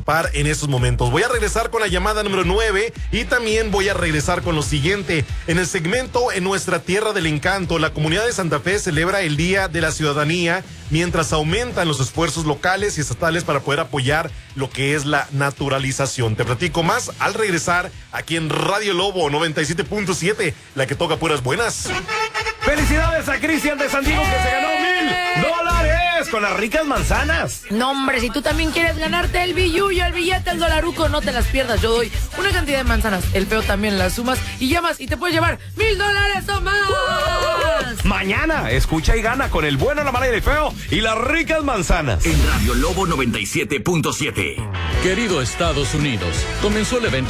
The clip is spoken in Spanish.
participar en estos momentos. Voy a regresar con la llamada número 9 y también voy a regresar con lo siguiente. En el segmento En Nuestra Tierra del Encanto, la comunidad de Santa Fe celebra el Día de la Ciudadanía mientras aumentan los esfuerzos locales y estatales para poder apoyar lo que es la naturalización. Te platico más al regresar aquí en Radio Lobo 97.7, la que toca puras buenas. ¡Felicidades a Cristian de San Diego que se ganó $1,000 con las ricas manzanas! No, hombre, si tú también quieres ganarte el billuyo, el billete, el dolaruco, no te las pierdas. Yo doy una cantidad de manzanas, el feo también las sumas y llamas y te puedes llevar $1,000 o más. Mañana, escucha y gana con el bueno, la mala y el feo y las ricas manzanas. En Radio Lobo 97.7. Querido Estados Unidos, comenzó el evento